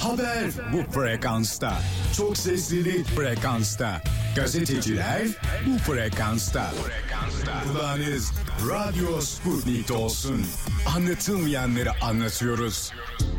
Haber bu frekansta. Çok seslilik frekansta. Gazeteciler bu frekansta. Kulağınız Radyo Sputnik'te olsun. Anlatılmayanları anlatıyoruz.